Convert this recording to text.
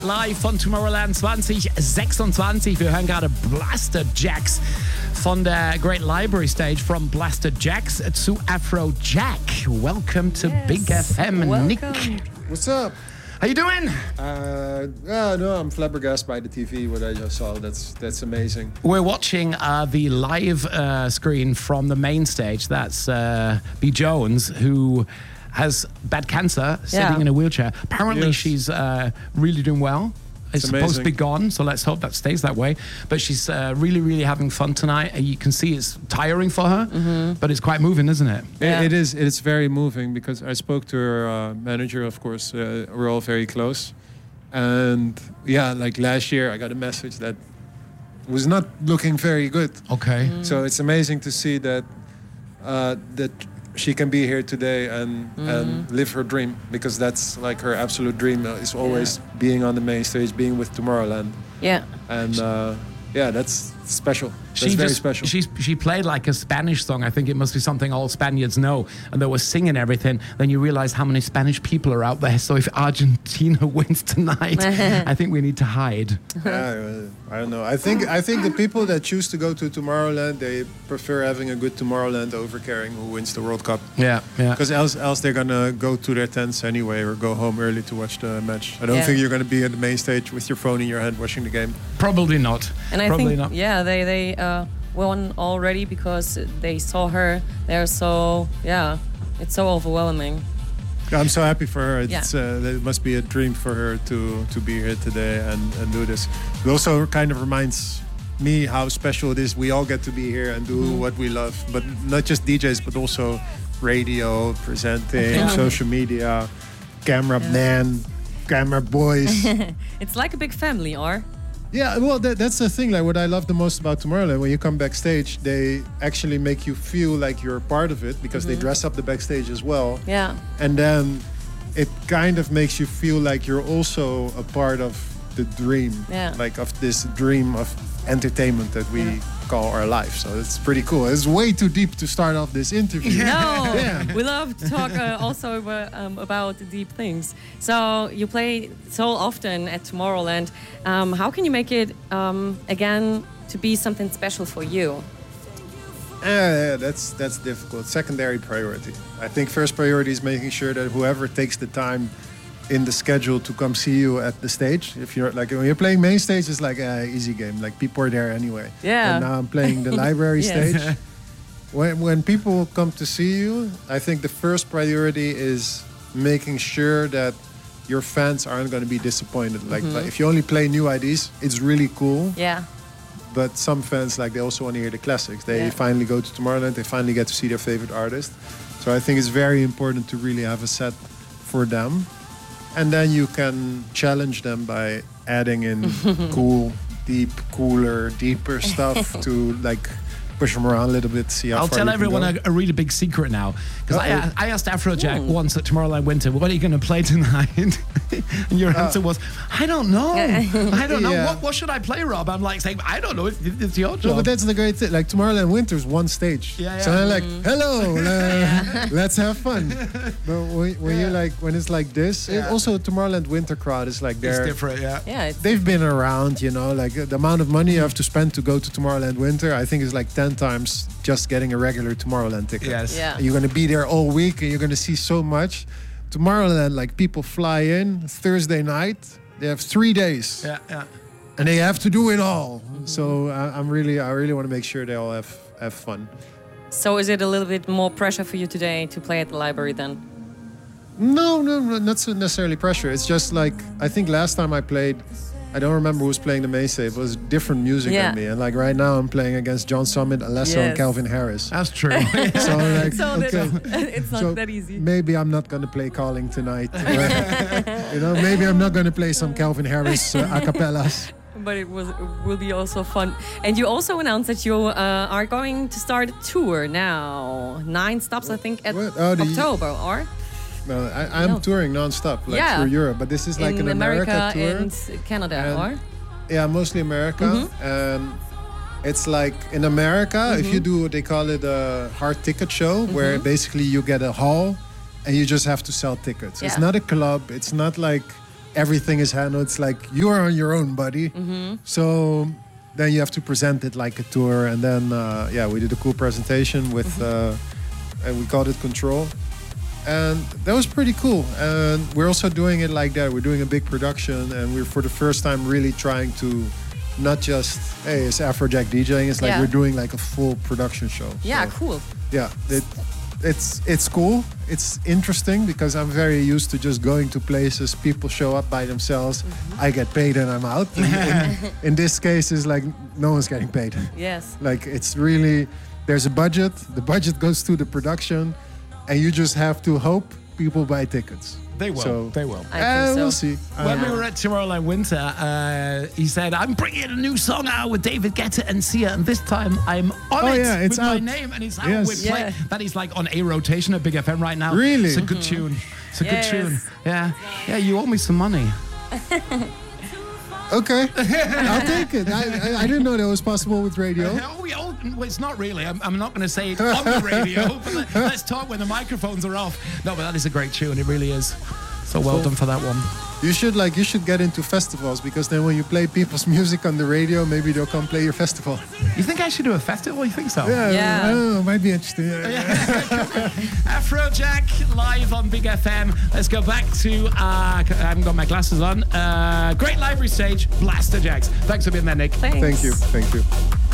Live von Tomorrowland 2026. Wir hören gerade Blaster Jacks von der Great Library Stage. From Blaster Jacks zu Afrojack. Welcome to Big FM, welcome. Nick. What's up? How you doing? No, I'm flabbergasted by the TV, what I just saw. That's amazing. We're watching the live screen from the main stage. That's B. Jones, who has bad cancer, sitting in a wheelchair. Apparently, Yes. she's really doing well. It's supposed to be gone, so let's hope that stays that way. But she's really, really having fun tonight. You can see it's tiring for her, but it's quite moving, isn't it? Yeah. It is. It's very moving because I spoke to her manager, of course. We're all very close. And yeah, like last year, I got a message that was not looking very good. Okay. So it's amazing to see that that she can be here today and live her dream, because that's like her absolute dream is always being on the main stage, being with Tomorrowland. Yeah. And that's special. That's very special. She played like a Spanish song. I think it must be something all Spaniards know. And they were singing everything. Then you realize how many Spanish people are out there. So if Argentina wins tonight, I think we need to hide. I don't know. I think the people that choose to go to Tomorrowland, they prefer having a good Tomorrowland over caring who wins the World Cup. Yeah. Because else they're gonna go to their tents anyway or go home early to watch the match. I don't think you're gonna be at the main stage with your phone in your hand watching the game. Probably not. And I Probably think, not. they won already because they saw her there. So, it's so overwhelming. I'm so happy for her. Yeah. It must be a dream for her to be here today and do this. It also kind of reminds me how special it is. We all get to be here and do what we love. But not just DJs, but also radio, presenting, social media, cameraman, camera boys. It's like a big family, or? Yeah, well, that's the thing. Like, what I love the most about Tomorrowland, when you come backstage, they actually make you feel like you're a part of it because they dress up the backstage as well. Yeah. And then it kind of makes you feel like you're also a part of the dream, like of this dream of entertainment that we call our life. So it's pretty cool. It's way too deep to start off this interview. No, we love to talk also about the deep things. So you play so often at Tomorrowland. How can you make it again to be something special for you? That's difficult. Secondary priority. I think first priority is making sure that whoever takes the time in the schedule to come see you at the stage. If you're like, when you're playing main stage, it's like an easy game. Like, people are there anyway. Yeah. And now I'm playing the library stage. When people come to see you, I think the first priority is making sure that your fans aren't going to be disappointed. Like if you only play new IDs, it's really cool. Yeah. But some fans, like, they also want to hear the classics. They finally go to Tomorrowland. They finally get to see their favorite artist. So I think it's very important to really have a set for them. And then you can challenge them by adding in cool, deeper stuff to, like, push them around a little bit, see how I'll far tell you can everyone go. a really big secret now. Because I asked Afrojack once at Tomorrowland Winter, what are you going to play tonight? And your answer was, I don't know. I don't know. Yeah. What should I play, Rob? I'm like saying, I don't know. It's your job. No, but that's the great thing. Like, Tomorrowland Winter's one stage. So I'm like, hello, let's have fun. But when you're like, when it's like this, also Tomorrowland Winter crowd is like, It's different, Yeah. they've been around, like the amount of money you have to spend to go to Tomorrowland Winter, I think is like 10 times just getting a regular Tomorrowland ticket. Yes. Yeah. You're going to be there all week and you're going to see so much. Tomorrowland, like, people fly in Thursday night. They have 3 days. Yeah. And they have to do it all. So I really want to make sure they all have fun. So is it a little bit more pressure for you today to play at the library then? No, not so necessarily pressure. It's just like, I think last time I played, I don't remember who was playing the main stage. It was different music than me. And like right now I'm playing against John Summit, Alesso, and Calvin Harris. That's true. So like, it's not that easy. Maybe I'm not going to play Calling tonight. Maybe I'm not going to play some Calvin Harris a cappellas. But it will be also fun. And you also announced that you are going to start a tour now. 9 stops, I think, at October, or? No, I'm touring non-stop, through Europe. But this is like an America tour. And Canada, or? Yeah, mostly America. And it's like in America, if you do what they call it a hard ticket show, where basically you get a hall and you just have to sell tickets. It's not a club. It's not like everything is handled. It's like you are on your own, buddy. So then you have to present it like a tour. And then, we did a cool presentation with, and we called it Control. And that was pretty cool. And we're also doing it like that. We're doing a big production, and we're for the first time really trying to not just, hey, it's Afrojack DJing. It's like we're doing like a full production show. Yeah, So, cool. yeah, it's cool. It's interesting because I'm very used to just going to places. People show up by themselves. I get paid and I'm out. In this case, it's like no one's getting paid. Yes. Like it's really, there's a budget. The budget goes to the production, and you just have to hope people buy tickets. They will. So, They will. I think so. We'll see. When we were at Tomorrowland Winter, he said, I'm bringing a new song out with David Guetta and Sia, and this time I'm on it it's with my out. name, and it's out Yes. with play. That is like on a rotation at Big FM right now. Really? It's a good tune. It's a Yes. good tune. Yeah. Yeah, you owe me some money. Okay, I'll take it. I didn't know that was possible with radio. Well, it's not really. I'm not going to say it on the radio, but let's talk when the microphones are off. No, but that is a great tune. It really is. So well done for that one. You should get into festivals, because then when you play people's music on the radio, maybe they'll come play your festival. You think I should do a festival? You think so? Yeah. I don't know, might be interesting. Afrojack live on Big FM. Let's go back to, I haven't got my glasses on. Great Library Stage, Blaster Jacks. Thanks for being there, Nick. Thanks. Thank you.